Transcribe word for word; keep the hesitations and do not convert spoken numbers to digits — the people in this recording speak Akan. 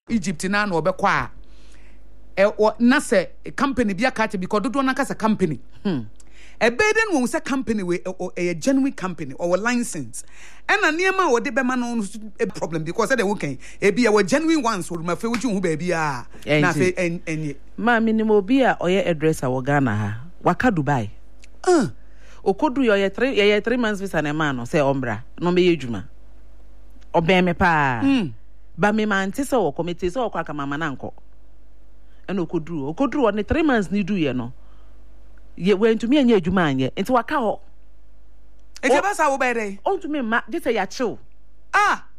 Egypt na na obekwa e na se company bia ka te because dodo na ka se company hmm e beden won se company we a genuine company or license and na niema wo de be ma no a problem because they working e bia we genuine ones wo ma fe wuju hu ba bia na fe enye ma minimum obi a oye addresser wo Ghana ha waka Dubai uh okodu yo ye three ye three months visa na ma no say ombra no me yedwuma oben me pa mm ba me man ti so wo committee so okwa kama mama na nko ena okoduru okoduru on three months ni du ye no ye wentumi anya adwuma anye enti waka ho e ke ba sa wo be dey ontumi ma dey say ya chill ah